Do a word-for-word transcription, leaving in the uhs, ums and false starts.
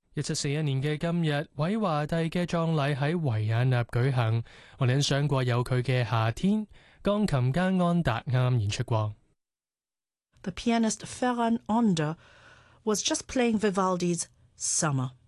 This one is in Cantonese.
一七四一年嘅今日，韋華第嘅葬禮喺維也納舉行。我哋欣賞過有佢嘅夏天，鋼琴家安達啱演出過。 The pianist Ferran Onda was just playing Vivaldi's Summer.